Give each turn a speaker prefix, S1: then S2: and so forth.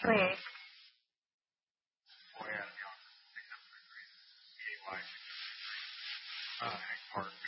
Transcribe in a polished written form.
S1: Wait.
S2: Oh yeah, the office except for the green. PAY except for the green. Ag Park